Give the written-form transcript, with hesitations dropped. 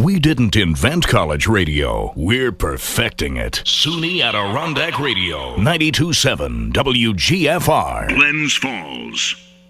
We didn't invent college radio. We're perfecting it. SUNY Adirondack Radio, 92.7 WGFR. Glens Falls.